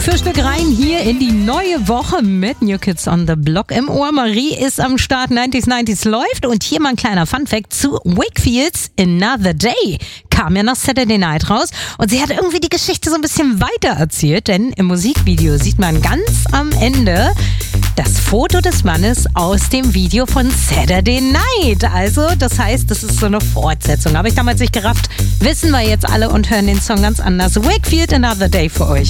Stück für Stück rein hier in die neue Woche mit New Kids on the Block im Ohr. Marie ist am Start, 90s läuft. Und hier mal ein kleiner Funfact zu Wakefields Another Day. Kam ja noch Saturday Night raus und sie hat irgendwie die Geschichte so ein bisschen weiter erzählt, denn im Musikvideo sieht man ganz am Ende das Foto des Mannes aus dem Video von Saturday Night. Also, das heißt, das ist so eine Fortsetzung. Habe ich damals nicht gerafft, wissen wir jetzt alle und hören den Song ganz anders. Wakefield Another Day für euch.